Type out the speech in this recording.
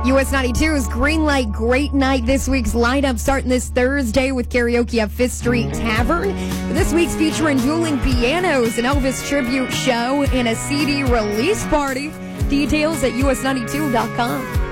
US 92's Green Light Great Night. This week's lineup starting this Thursday with karaoke at Fifth Street Tavern. This week's featuring dueling pianos, an Elvis tribute show, and a CD release party. Details at us92.com.